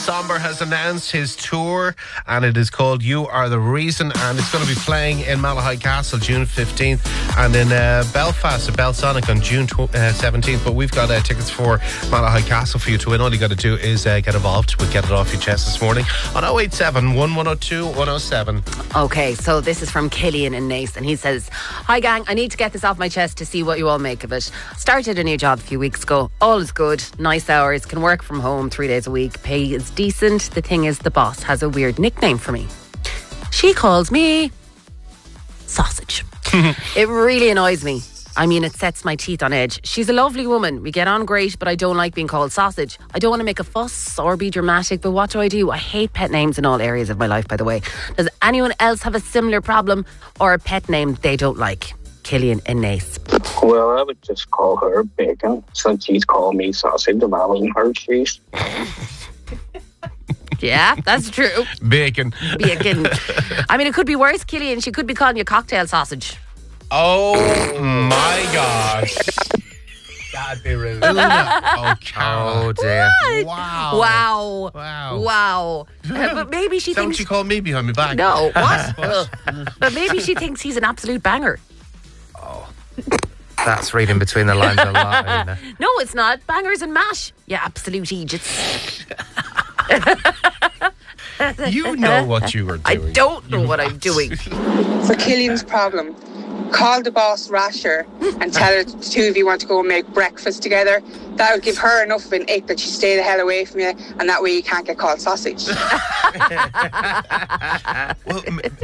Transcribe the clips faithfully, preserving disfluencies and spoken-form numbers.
Somber has announced his tour, and it is called You Are the Reason, and it's going to be playing in Malahide Castle June fifteenth and in uh, Belfast at Belsonic on June seventeenth. But we've got uh, tickets for Malahide Castle for you to win. All you got to do is uh, get involved. We'll get it off your chest this morning on oh eight seven, one one oh two, one oh seven. Okay, so this is from Killian in Naas, and he says, "Hi gang, I need to get this off my chest to see what you all make of it. Started a new job a few weeks ago. All is good, nice hours, can work from home three days a week, pay is decent. The thing is, the boss has a weird nickname for me. She calls me Sausage. It really annoys me. I mean, it sets my teeth on edge. She's a lovely woman. We get on great, but I don't like being called Sausage. I don't want to make a fuss or be dramatic, but what do I do? I hate pet names in all areas of my life, by the way. Does anyone else have a similar problem or a pet name they don't like?" Killian in Naas. Well, I would just call her Bacon, since she's called me Sausage and I wasn't her cheese. Yeah, that's true. Bacon. Bacon. I mean, it could be worse, Killian. She could be calling you Cocktail Sausage. Oh my gosh. That'd be rude. Oh, Carol. Oh dear. What? Wow. Wow. Wow. Wow. Uh, but maybe she Is that thinks... what you call me behind my back? No, what? But maybe she thinks he's an absolute banger. That's reading between the lines a lot, isn't it? No, it's not. Bangers and mash. Yeah, absolute Egypts. You know what you were doing. I don't know what I'm doing. For Killian's problem, call the boss Rasher and tell her the two of you want to go and make breakfast together. That would give her enough of an ick that she stay the hell away from you, and that way you can't get called Sausage. Well,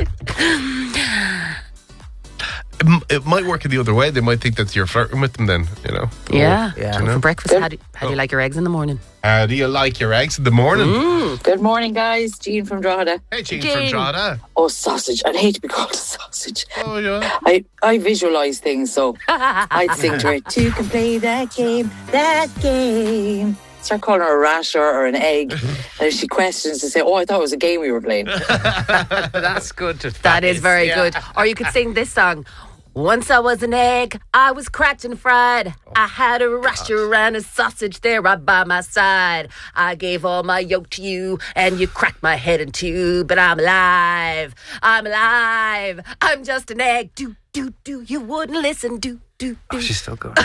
it might work the other way. They might think that you're flirting with them then, you know. Yeah. Oh, yeah. You know? For breakfast, how do, how do you like your eggs in the morning? How do you like your eggs in the morning? Mm. Good morning, guys. Jean from Drogheda. Hey, Jean, Jean. from Drogheda. Oh, sausage. I'd hate to be called a sausage. Oh, yeah. I, I visualise things, so I'd sing to her, two can play that game, that game. Start calling her a rasher or an egg. And if she questions, to say, oh, I thought it was a game we were playing. That's good to That is very yeah. good. Or you could sing this song. Once I was an egg, I was cracked and fried. I had a rasher and a sausage there right by my side. I gave all my yolk to you, and you cracked my head in two. But I'm alive, I'm alive. I'm just an egg. Do, do, do. You wouldn't listen. Do, do, do. Oh, she's still going.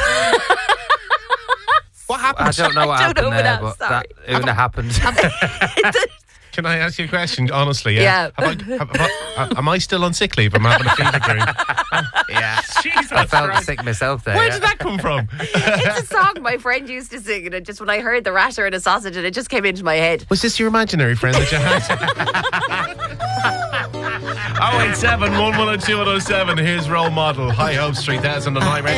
What happened? I don't know what I happened don't know there, what but I'm that Una happened. Can I ask you a question, honestly? Yeah. Yeah. Have I, have, have I, am I still on sick leave? I'm having a fever dream. Yeah. Jesus I felt Christ. sick myself there. Where yeah. did that come from? It's a song my friend used to sing, and it just when I heard the rasher and a sausage, and it just came into my head. Was this your imaginary friend that you had? oh eight seven, one one oh two, one oh seven. Here's Role Model, High Hopes, three thousand on High Radio.